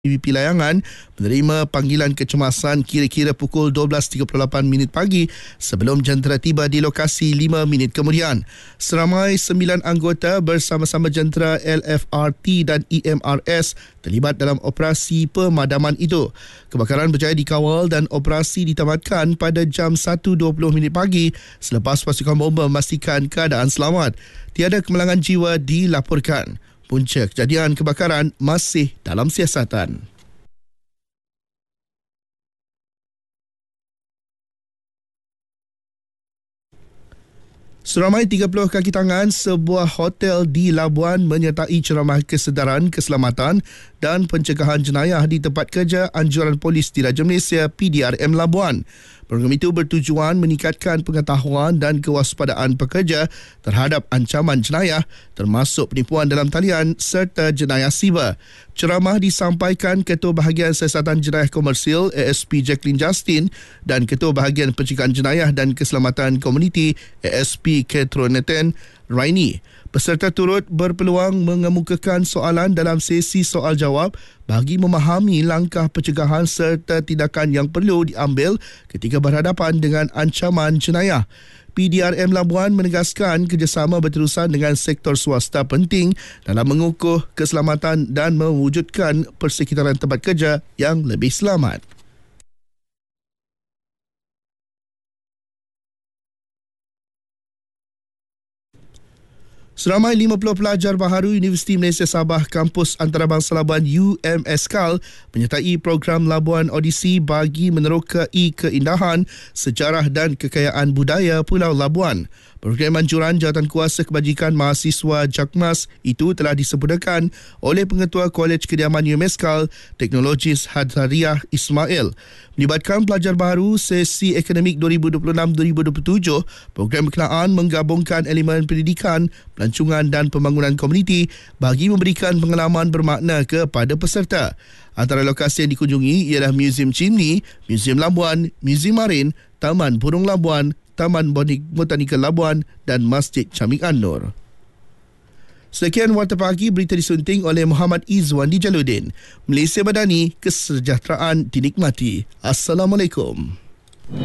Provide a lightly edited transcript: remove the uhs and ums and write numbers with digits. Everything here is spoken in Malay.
PVP Layangan menerima panggilan kecemasan kira-kira pukul 12.38 pagi sebelum jentera tiba di lokasi 5 minit kemudian. Seramai 9 anggota bersama-sama jentera LFRT dan EMRS terlibat dalam operasi pemadaman itu. Kebakaran berjaya dikawal dan operasi ditamatkan pada jam 1.20 pagi selepas pasukan bomba memastikan keadaan selamat. Tiada kemalangan jiwa dilaporkan. Punca kejadian kebakaran masih dalam siasatan. Seramai 30 kaki tangan sebuah hotel di Labuan menyertai ceramah kesedaran, keselamatan dan pencegahan jenayah di tempat kerja Anjuran Polis Diraja Malaysia PDRM Labuan. Program itu bertujuan meningkatkan pengetahuan dan kewaspadaan pekerja terhadap ancaman jenayah termasuk penipuan dalam talian serta jenayah siber. Ceramah disampaikan Ketua Bahagian Siasatan Jenayah Komersil ASP Jacqueline Justin dan Ketua Bahagian Pencegahan Jenayah dan Keselamatan Komuniti ASP Ketronetan Raini. Peserta turut berpeluang mengemukakan soalan dalam sesi soal jawab bagi memahami langkah pencegahan serta tindakan yang perlu diambil ketika berhadapan dengan ancaman jenayah. PDRM Labuan menegaskan kerjasama berterusan dengan sektor swasta penting dalam mengukuh keselamatan dan mewujudkan persekitaran tempat kerja yang lebih selamat. Seramai 50 pelajar baharu Universiti Malaysia Sabah Kampus Antarabangsa Labuan UMSKAL menyertai program Labuan Odyssey bagi menerokai keindahan, sejarah dan kekayaan budaya Pulau Labuan. Program anjuran Jawatankuasa Kebajikan Mahasiswa JAKMAS itu telah disempurnakan oleh Pengetua Kolej Kediaman UMSKAL, Teknologis Hadhariah Ismail. Melibatkan pelajar baru sesi akademik 2026-2027, program berkenaan menggabungkan elemen pendidikan, pelancongan dan pembangunan komuniti bagi memberikan pengalaman bermakna kepada peserta. Antara lokasi yang dikunjungi ialah Museum Chimney, Museum Labuan, Museum Marin, Taman Burung Labuan, Taman Botanikal Labuan dan Masjid Chamik An-Nur. Sekian Warta Pagi, berita disunting oleh Muhammad Izwan di Jaludin. Malaysia Madani, kesejahteraan dinikmati. Assalamualaikum.